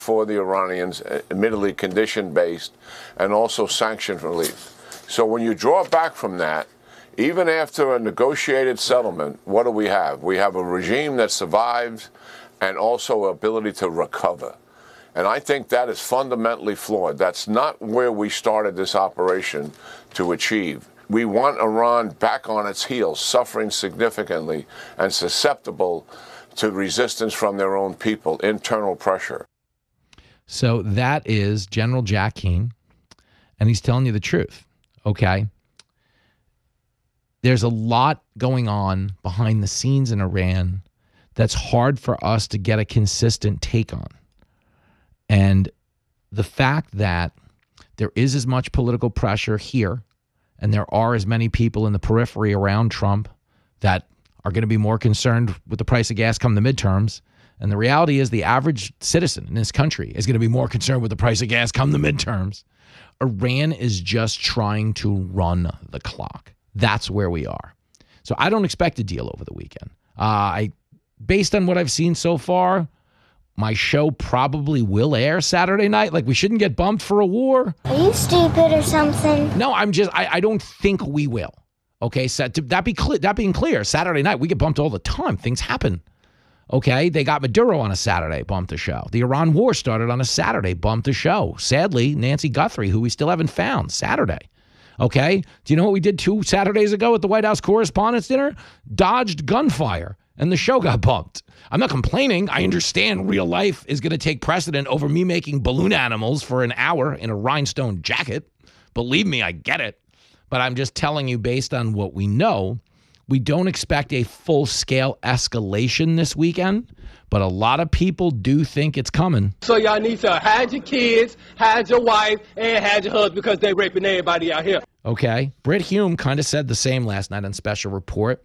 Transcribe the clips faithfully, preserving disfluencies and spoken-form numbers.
for the Iranians, admittedly condition-based, and also sanction relief. So when you draw back from that, even after a negotiated settlement, what do we have? We have a regime that survives and also ability to recover. And I think that is fundamentally flawed. That's not where we started this operation to achieve. We want Iran back on its heels, suffering significantly and susceptible to resistance from their own people, internal pressure. So that is General Jack Keane, and he's telling you the truth, okay? There's a lot going on behind the scenes in Iran that's hard for us to get a consistent take on. And the fact that there is as much political pressure here, and there are as many people in the periphery around Trump that are going to be more concerned with the price of gas come the midterms. And the reality is the average citizen in this country is going to be more concerned with the price of gas come the midterms. Iran is just trying to run the clock. That's where we are. So I don't expect a deal over the weekend. Uh, I, based on what I've seen so far, my show probably will air Saturday night. Like, we shouldn't get bumped for a war. Are you stupid or something? No, I'm just, I, I don't think we will. Okay, so to, that, be clear, that being clear, Saturday night, we get bumped all the time. Things happen. Okay, they got Maduro on a Saturday, bumped the show. The Iran war started on a Saturday, bumped the show. Sadly, Nancy Guthrie, who we still haven't found, Saturday. Okay, do you know what we did two Saturdays ago at the White House Correspondents' Dinner? Dodged gunfire, and the show got bumped. I'm not complaining. I understand real life is going to take precedent over me making balloon animals for an hour in a rhinestone jacket. Believe me, I get it. But I'm just telling you, based on what we know, we don't expect a full-scale escalation this weekend, but a lot of people do think it's coming. So y'all need to hide your kids, hide your wife, and hide your husband because they raping everybody out here. Okay. Brit Hume kind of said the same last night on Special Report.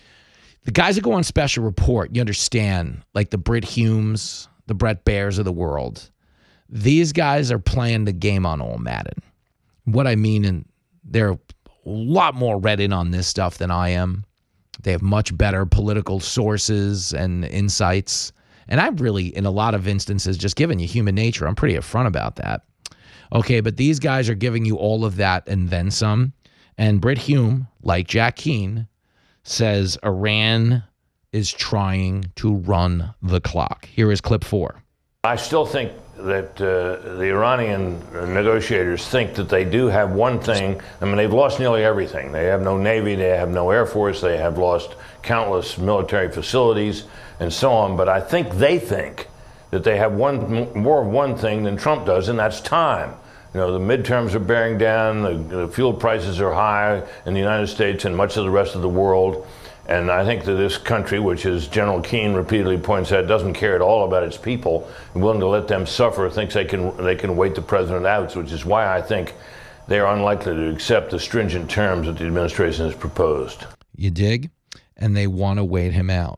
The guys that go on Special Report, you understand, like the Brit Humes, the Brett Bairs of the world, these guys are playing the game on old Madden. What I mean, and they're a lot more read in on this stuff than I am. They have much better political sources and insights. And I've really, in a lot of instances, just given you human nature. I'm pretty upfront about that. Okay, but these guys are giving you all of that and then some. And Brit Hume, like Jack Keane, says Iran is trying to run the clock. Here is clip four. I still think that uh, the Iranian negotiators think that they do have one thing. I mean, they've lost nearly everything. They have no navy, they have no air force, they have lost countless military facilities and so on. But I think they think that they have one more of one thing than Trump does, and that's time. You know, the midterms are bearing down, the, the fuel prices are high in the United States and much of the rest of the world. And I think that this country, which as General Keane repeatedly points out, doesn't care at all about its people, and willing to let them suffer, thinks they can they can wait the president out, which is why I think they are unlikely to accept the stringent terms that the administration has proposed. You dig? And they want to wait him out.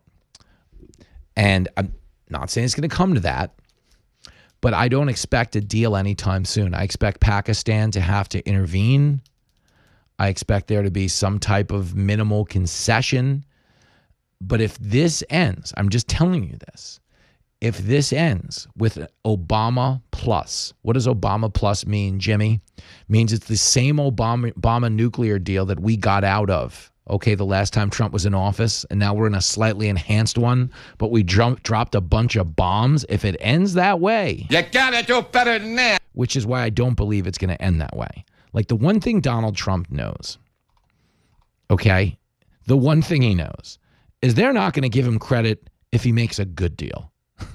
And I'm not saying it's going to come to that, but I don't expect a deal anytime soon. I expect Pakistan to have to intervene. I expect there to be some type of minimal concession. But if this ends, I'm just telling you this, if this ends with Obama plus, what does Obama plus mean, Jimmy? It means it's the same Obama, Obama nuclear deal that we got out of, okay, the last time Trump was in office, and now we're in a slightly enhanced one, but we drum, dropped a bunch of bombs. If it ends that way, you gotta do better than that. Which is why I don't believe it's going to end that way. Like, the one thing Donald Trump knows, okay, the one thing he knows is they're not going to give him credit if he makes a good deal.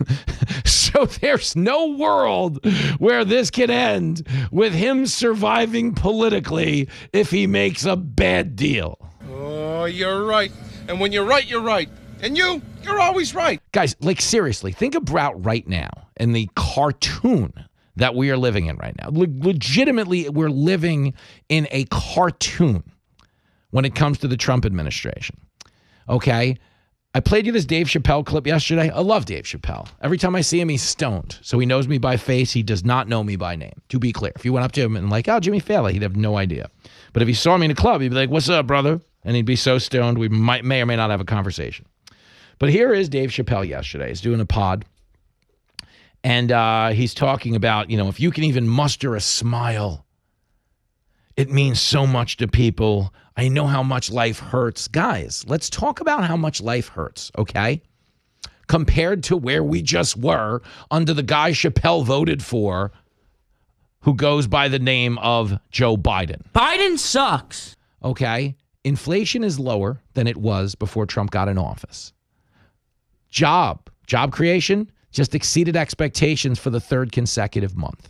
So there's no world where this can end with him surviving politically if he makes a bad deal. Oh, you're right. And when you're right, you're right. And you, you're always right. Guys, like, seriously, think about right now in the cartoon that we are living in right now. Le- legitimately, we're living in a cartoon when it comes to the Trump administration. Okay? I played you this Dave Chappelle clip yesterday. I love Dave Chappelle. Every time I see him, he's stoned. So he knows me by face. He does not know me by name, to be clear. If you went up to him and like, oh, Jimmy Fallon, he'd have no idea. But if he saw me in a club, he'd be like, what's up, brother? And he'd be so stoned, we might may or may not have a conversation. But here is Dave Chappelle yesterday. He's doing a pod. And uh, he's talking about, you know, if you can even muster a smile, it means so much to people. I know how much life hurts. Guys, let's talk about how much life hurts, okay? Compared to where we just were under the guy Chappelle voted for, who goes by the name of Joe Biden. Biden sucks. Okay? Inflation is lower than it was before Trump got in office. Job, job creation just exceeded expectations for the third consecutive month.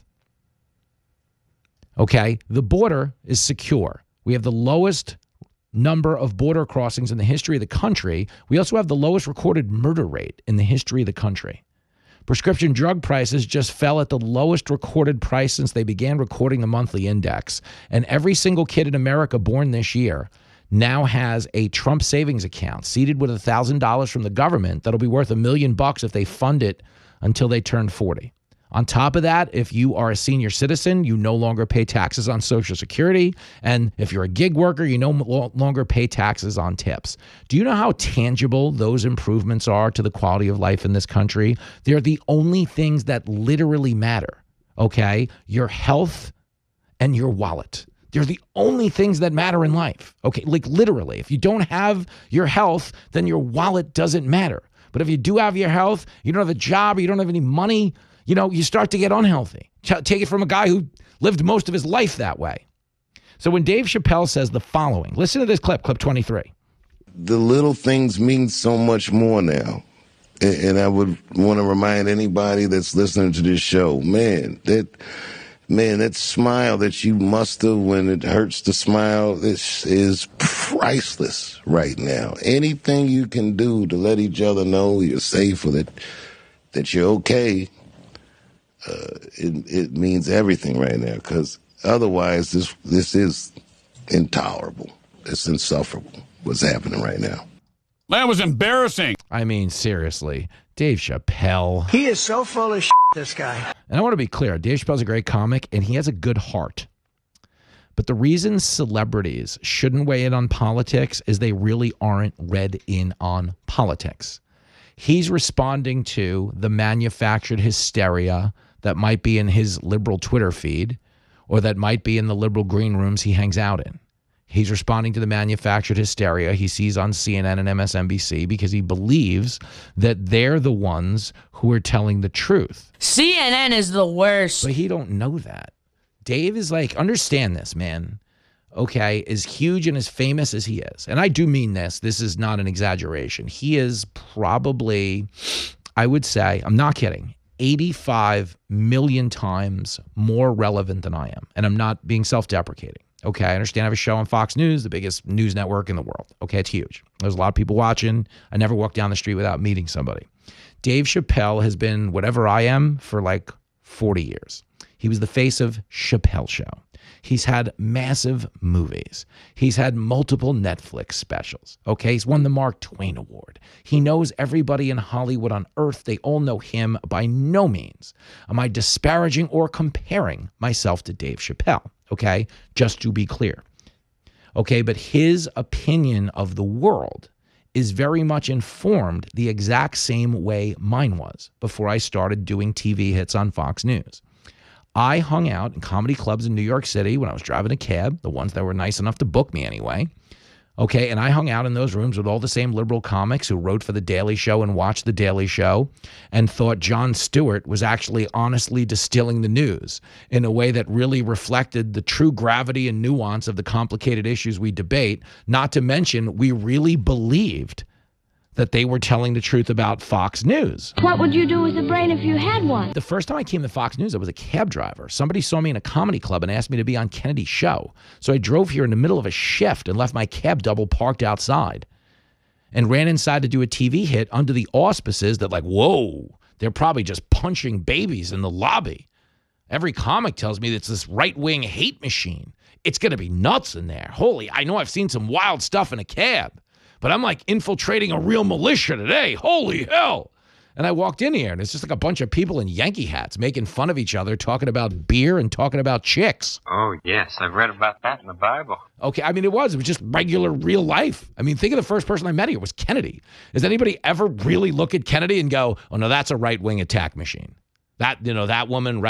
Okay? The border is secure. We have the lowest number of border crossings in the history of the country. We also have the lowest recorded murder rate in the history of the country. Prescription drug prices just fell at the lowest recorded price since they began recording the monthly index. And every single kid in America born this year now has a Trump savings account seeded with one thousand dollars from the government that'll be worth a million bucks if they fund it until they turn forty. On top of that, if you are a senior citizen, you no longer pay taxes on Social Security. And if you're a gig worker, you no longer pay taxes on tips. Do you know how tangible those improvements are to the quality of life in this country? They're the only things that literally matter, okay? Your health and your wallet. They're the only things that matter in life, okay? Like literally, if you don't have your health, then your wallet doesn't matter. But if you do have your health, you don't have a job, or you don't have any money, you know, you start to get unhealthy. Take it from a guy who lived most of his life that way. So when Dave Chappelle says the following, listen to this clip, clip twenty-three. The little things mean so much more now. And I would want to remind anybody that's listening to this show, man, that man, that smile that you muster when it hurts to smile, this is priceless right now. Anything you can do to let each other know you're safe or that that you're okay, Uh, it, it means everything right now, because otherwise this this is intolerable. It's insufferable what's happening right now. That was embarrassing. I mean, seriously, Dave Chappelle. He is so full of shit, this guy. And I want to be clear, Dave Chappelle's a great comic, and he has a good heart. But the reason celebrities shouldn't weigh in on politics is they really aren't read in on politics. He's responding to the manufactured hysteria that might be in his liberal Twitter feed or that might be in the liberal green rooms he hangs out in. He's responding to the manufactured hysteria he sees on C N N and M S N B C because he believes that they're the ones who are telling the truth. C N N is the worst. But he don't know that. Dave is like, understand this, man. Okay, as huge and as famous as he is, and I do mean this, this is not an exaggeration. He is probably, I would say, I'm not kidding, eighty-five million times more relevant than I am. And I'm not being self-deprecating. Okay, I understand I have a show on Fox News, the biggest news network in the world. Okay, it's huge. There's a lot of people watching. I never walk down the street without meeting somebody. Dave Chappelle has been whatever I am for like forty years. He was the face of Chappelle Show. He's had massive movies. He's had multiple Netflix specials. Okay, he's won the Mark Twain Award. He knows everybody in Hollywood on earth. They all know him. By no means am I disparaging or comparing myself to Dave Chappelle. Okay, just to be clear. Okay, but his opinion of the world is very much informed the exact same way mine was before I started doing T V hits on Fox News. I hung out in comedy clubs in New York City when I was driving a cab, the ones that were nice enough to book me anyway. Okay, and I hung out in those rooms with all the same liberal comics who wrote for The Daily Show and watched The Daily Show and thought Jon Stewart was actually honestly distilling the news in a way that really reflected the true gravity and nuance of the complicated issues we debate, not to mention we really believed that they were telling the truth about Fox News. What would you do with a brain if you had one? The first time I came to Fox News, I was a cab driver. Somebody saw me in a comedy club and asked me to be on Kennedy's show. So I drove here in the middle of a shift and left my cab double parked outside and ran inside to do a T V hit under the auspices that like, whoa, they're probably just punching babies in the lobby. Every comic tells me it's this right-wing hate machine. It's going to be nuts in there. Holy, I know I've seen some wild stuff in a cab. But I'm like infiltrating a real militia today. Holy hell. And I walked in here, and it's just like a bunch of people in Yankee hats making fun of each other, talking about beer and talking about chicks. Oh, yes. I've read about that in the Bible. Okay, I mean, it was. It was just regular, real life. I mean, think of the first person I met here was Kennedy. Does anybody ever really look at Kennedy and go, oh, no, that's a right-wing attack machine? That, you know, that woman, right?